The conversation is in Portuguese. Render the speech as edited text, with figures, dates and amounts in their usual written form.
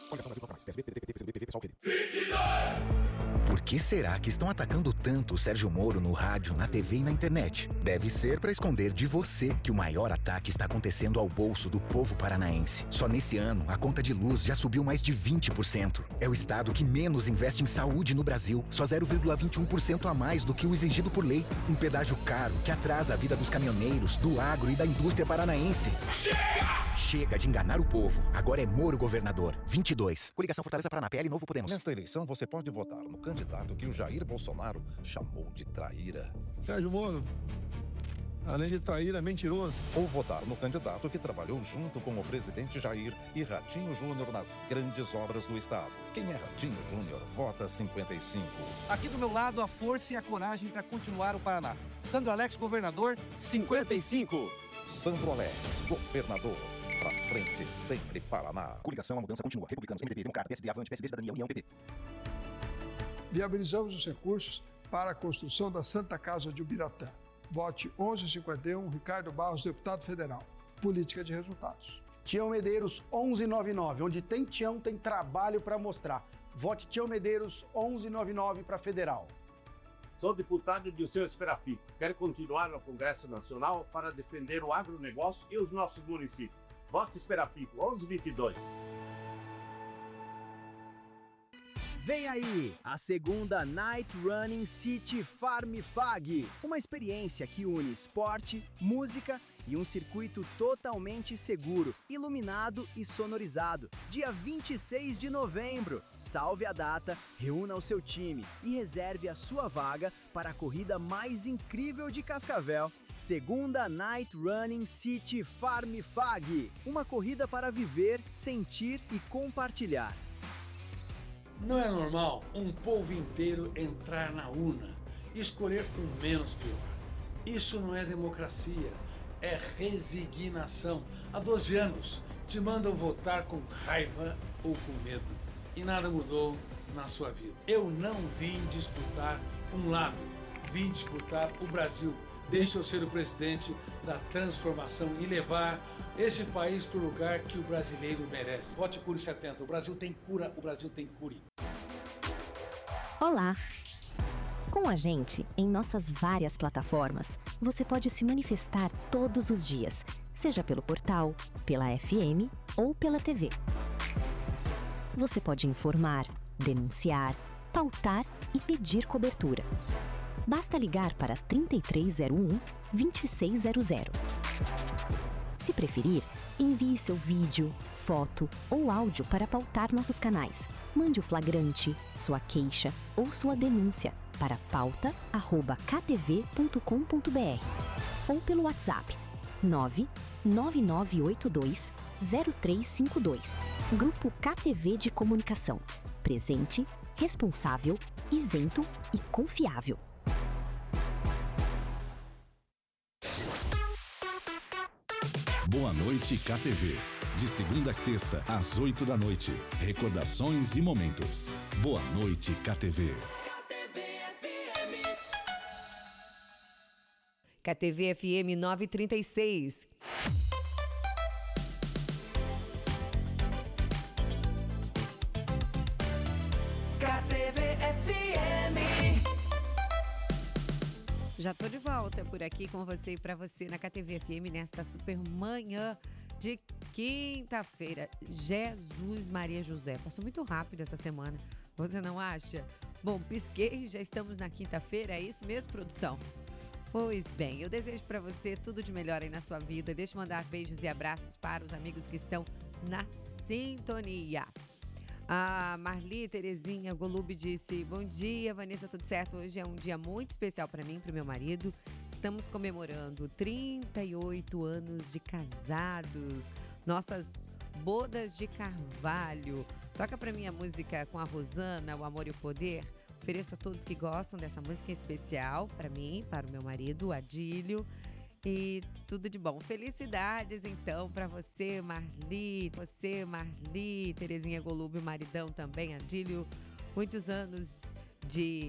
Por que será que estão atacando tanto o Sérgio Moro no rádio, na TV e na internet? Deve ser para esconder de você que o maior ataque está acontecendo ao bolso do povo paranaense. Só nesse ano, a conta de luz já subiu mais de 20%. É o estado que menos investe em saúde no Brasil, só 0,21% a mais do que o exigido por lei. Um pedágio caro que atrasa a vida dos caminhoneiros, do agro e da indústria paranaense. Chega de enganar o povo. Agora é Moro governador. 22. Coligação Fortaleza Paraná, PL Novo Podemos. Nesta eleição, você pode votar no candidato que o Jair Bolsonaro chamou de traíra. Sérgio Moro, além de traíra, é mentiroso. Ou votar no candidato que trabalhou junto com o presidente Jair e Ratinho Júnior nas grandes obras do estado. Quem é Ratinho Júnior, vota 55. Aqui do meu lado, a força e a coragem para continuar o Paraná. Sandro Alex, governador, 55. Sandro Alex, governador. Pra frente, sempre Paraná. Coligação, a mudança continua. Republicanos, MDB, Democrata, PSD, Avante, PSD, Cidadania, União, PP. Viabilizamos os recursos para a construção da Santa Casa de Ubiratã. Vote 1151, Ricardo Barros, deputado federal. Política de resultados. Tião Medeiros 1199. Onde tem Tião, tem trabalho para mostrar. Vote Tião Medeiros 1199 para federal. Sou deputado de Dirceu Esferafico. Quero continuar no Congresso Nacional para defender o agronegócio e os nossos municípios. Vote Esferafico 1122. Vem aí, a segunda Night Running City Farm Fag, uma experiência que une esporte, música e um circuito totalmente seguro, iluminado e sonorizado. Dia 26 de novembro. Salve a data, reúna o seu time e reserve a sua vaga para a corrida mais incrível de Cascavel. Segunda Night Running City Farm Fag, uma corrida para viver, sentir e compartilhar. Não é normal um povo inteiro entrar na urna e escolher o menos pior. Isso não é democracia, é resignação. Há 12 anos te mandam votar com raiva ou com medo e nada mudou na sua vida. Eu não vim disputar um lado, vim disputar o Brasil. Deixa eu ser o presidente da transformação e levar esse país para o lugar que o brasileiro merece. Vote Cure 70. O Brasil tem cura, o Brasil tem cure. Olá! Com a gente, em nossas várias plataformas, você pode se manifestar todos os dias, seja pelo portal, pela FM ou pela TV. Você pode informar, denunciar, pautar e pedir cobertura. Basta ligar para 3301-2600. Se preferir, envie seu vídeo, foto ou áudio para pautar nossos canais. Mande o flagrante, sua queixa ou sua denúncia para pauta@ktv.com.br ou pelo WhatsApp 999820352. Grupo KTV de Comunicação. Presente, responsável, isento e confiável. Boa Noite KTV. De segunda a sexta, às 8 da noite. Recordações e momentos. Boa Noite KTV. KTV FM 936. KTV FM. Já tô de volta por aqui com você e para você na KTV FM nesta super manhã de quinta-feira. Jesus Maria José. Passou muito rápido essa semana. Você não acha? Bom, pisquei, já estamos na quinta-feira. É isso mesmo, produção? Pois bem, eu desejo para você tudo de melhor aí na sua vida. Deixa eu mandar beijos e abraços para os amigos que estão na sintonia. A Marli Terezinha Golub disse: bom dia, Vanessa, tudo certo? Hoje é um dia muito especial para mim e para o meu marido. Estamos comemorando 38 anos de casados, nossas bodas de carvalho. Toca para mim a música com a Rosana, O Amor e o Poder. Ofereço a todos que gostam dessa música em especial, para mim, para o meu marido, Adílio. E tudo de bom. Felicidades, então, para você, Marli, Terezinha Golub, o maridão também, Adílio. Muitos anos de